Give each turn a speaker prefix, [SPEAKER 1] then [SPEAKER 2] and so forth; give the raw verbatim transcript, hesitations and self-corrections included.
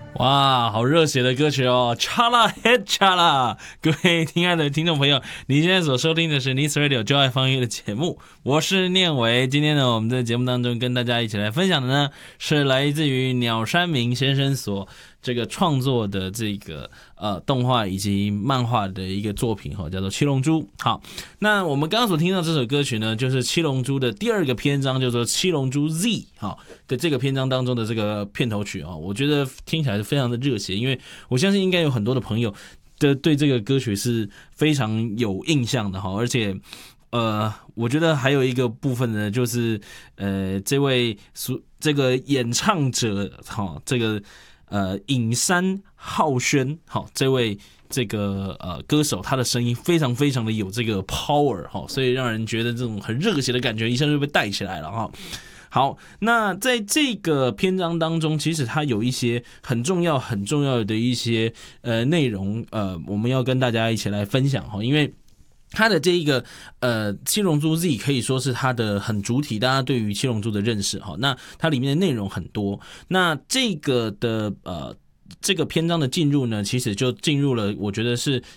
[SPEAKER 1] 哇，好热血的歌曲哦 ！Chala Head Chala， 各位亲爱的听众朋友，你现在所收听的是 Nice Radio 就爱放音乐的节目，我是念维。今天呢，我们在节目当中跟大家一起来分享的呢，是来自于鸟山明先生所这个创作的这个呃动画以及漫画的一个作品哈，叫做《七龙珠》。好，那我们刚刚所听到这首歌曲呢，就是《七龙珠》的第二个篇章，叫做《七龙珠 Z》哈的这个篇章当中的这个片头曲啊，我觉得听起来是非常的热血，因为我相信应该有很多的朋友的对这个歌曲是非常有印象的哈，而且。呃，我觉得还有一个部分呢，就是呃，这位这个演唱者哈，这个呃影山浩宣哈，这位这个呃歌手，他的声音非常非常的有这个 power 哈，所以让人觉得这种很热血的感觉一下就被带起来了哈。好，那在这个篇章当中，其实它有一些很重要、很重要的一些呃内容，呃，我们要跟大家一起来分享哈，因为。它的这一个呃七龙珠 Z 可以说是它的很主体，大家对于七龙珠的认识哈。那它里面的内容很多，那这个的呃这个篇章的进入呢，其实就进入了我觉得是